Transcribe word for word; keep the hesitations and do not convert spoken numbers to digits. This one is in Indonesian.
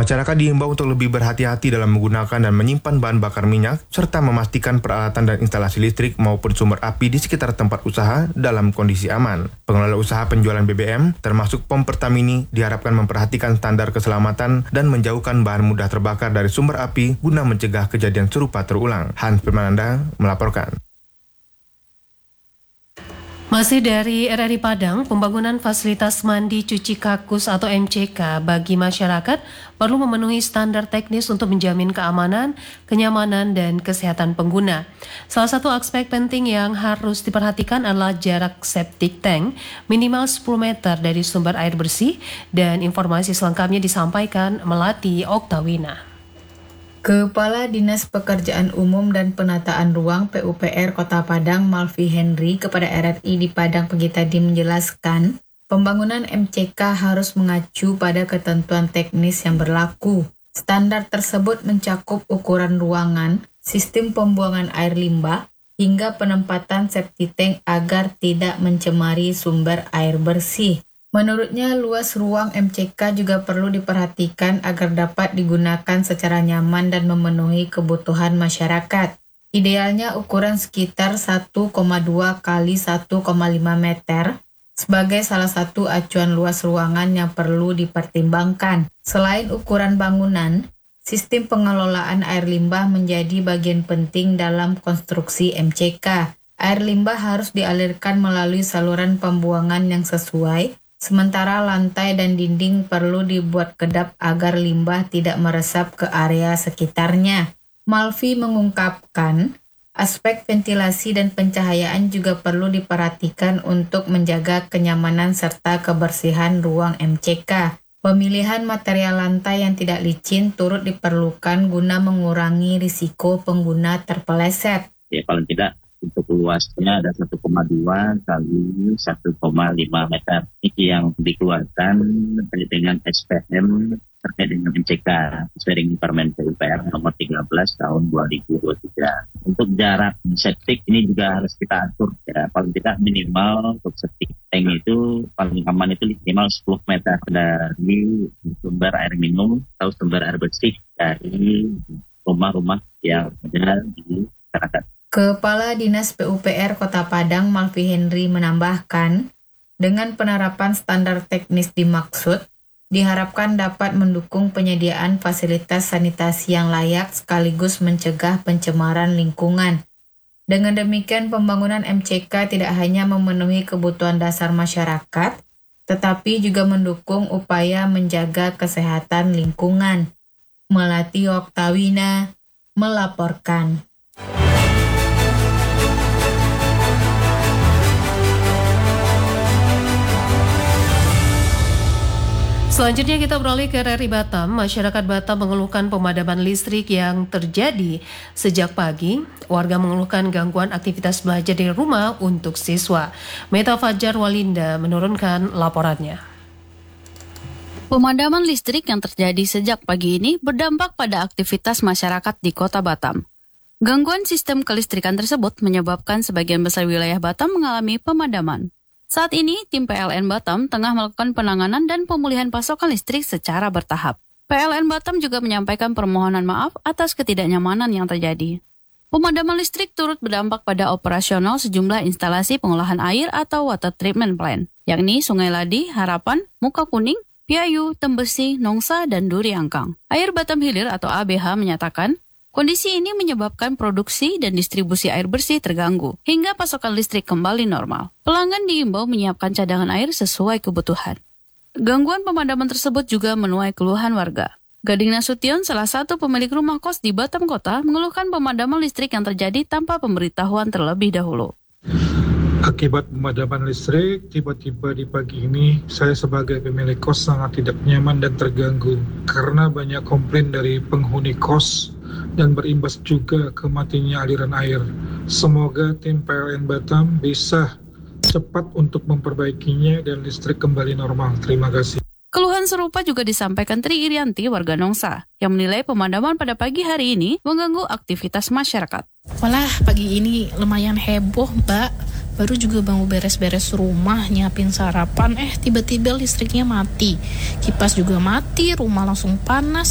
Masyarakat diimbau untuk lebih berhati-hati dalam menggunakan dan menyimpan bahan bakar minyak, serta memastikan peralatan dan instalasi listrik maupun sumber api di sekitar tempat usaha dalam kondisi aman. Pengelola usaha penjualan B B M, termasuk P O M Pertamini, diharapkan memperhatikan standar keselamatan dan menjauhkan bahan mudah terbakar dari sumber api guna mencegah kejadian serupa terulang. Hans Firmananda melaporkan. Masih dari R R I Padang, pembangunan fasilitas mandi cuci kakus atau M C K bagi masyarakat perlu memenuhi standar teknis untuk menjamin keamanan, kenyamanan, dan kesehatan pengguna. Salah satu aspek penting yang harus diperhatikan adalah jarak septic tank minimal sepuluh meter dari sumber air bersih, dan informasi selengkapnya disampaikan Melati Oktawina. Kepala Dinas Pekerjaan Umum dan Penataan Ruang P U P R Kota Padang Malvi Henry kepada R R I di Padang Pagi tadi menjelaskan, pembangunan M C K harus mengacu pada ketentuan teknis yang berlaku. Standar tersebut mencakup ukuran ruangan, sistem pembuangan air limbah, hingga penempatan septic tank agar tidak mencemari sumber air bersih. Menurutnya, luas ruang M C K juga perlu diperhatikan agar dapat digunakan secara nyaman dan memenuhi kebutuhan masyarakat. Idealnya ukuran sekitar satu koma dua kali satu koma lima meter sebagai salah satu acuan luas ruangan yang perlu dipertimbangkan. Selain ukuran bangunan, sistem pengelolaan air limbah menjadi bagian penting dalam konstruksi M C K. Air limbah harus dialirkan melalui saluran pembuangan yang sesuai, sementara lantai dan dinding perlu dibuat kedap agar limbah tidak meresap ke area sekitarnya. Malvi mengungkapkan, aspek ventilasi dan pencahayaan juga perlu diperhatikan untuk menjaga kenyamanan serta kebersihan ruang M C K. Pemilihan material lantai yang tidak licin turut diperlukan guna mengurangi risiko pengguna terpeleset. Ya, paling tidak untuk luasnya ada satu koma dua kali satu koma lima meter. Ini yang dikeluarkan terkait dengan S P M terkait dengan M C K sesuai dengan Permen P U P R nomor tiga belas tahun dua ribu dua puluh tiga. Untuk jarak septic ini juga harus kita atur ya, paling tidak minimal untuk septic tank itu paling aman itu minimal sepuluh meter dari sumber air minum atau sumber air bersih dari rumah-rumah yang ada di masyarakat. Kepala Dinas P U P R Kota Padang Malvi Henry menambahkan, dengan penerapan standar teknis dimaksud, diharapkan dapat mendukung penyediaan fasilitas sanitasi yang layak sekaligus mencegah pencemaran lingkungan. Dengan demikian, pembangunan M C K tidak hanya memenuhi kebutuhan dasar masyarakat, tetapi juga mendukung upaya menjaga kesehatan lingkungan. Melati Oktawina melaporkan. Selanjutnya kita beralih ke R R I Batam. Masyarakat Batam mengeluhkan pemadaman listrik yang terjadi sejak pagi. Warga mengeluhkan gangguan aktivitas belajar di rumah untuk siswa. Meta Fajar Walinda menurunkan laporannya. Pemadaman listrik yang terjadi sejak pagi ini berdampak pada aktivitas masyarakat di Kota Batam. Gangguan sistem kelistrikan tersebut menyebabkan sebagian besar wilayah Batam mengalami pemadaman. Saat ini, tim P L N Batam tengah melakukan penanganan dan pemulihan pasokan listrik secara bertahap. P L N Batam juga menyampaikan permohonan maaf atas ketidaknyamanan yang terjadi. Pemadaman listrik turut berdampak pada operasional sejumlah instalasi pengolahan air atau water treatment plant, yakni Sungai Ladi, Harapan, Muka Kuning, Piayu, Tembesi, Nongsa, dan Duri Angkang. Air Batam Hilir atau A B H menyatakan, kondisi ini menyebabkan produksi dan distribusi air bersih terganggu, hingga pasokan listrik kembali normal. Pelanggan diimbau menyiapkan cadangan air sesuai kebutuhan. Gangguan pemadaman tersebut juga menuai keluhan warga. Gading Nasution, salah satu pemilik rumah kos di Batam Kota, mengeluhkan pemadaman listrik yang terjadi tanpa pemberitahuan terlebih dahulu. Akibat pemadaman listrik, tiba-tiba di pagi ini, saya sebagai pemilik kos sangat tidak nyaman dan terganggu karena banyak komplain dari penghuni kos dan berimbas juga ke matinya aliran air. Semoga tim P L N Batam bisa cepat untuk memperbaikinya dan listrik kembali normal. Terima kasih. Keluhan serupa juga disampaikan Tri Irianti, warga Nongsa, yang menilai pemadaman pada pagi hari ini mengganggu aktivitas masyarakat. Walah, pagi ini lumayan heboh, Mbak. Baru juga bangun beres-beres rumah, nyiapin sarapan, eh tiba-tiba listriknya mati. Kipas juga mati, rumah langsung panas.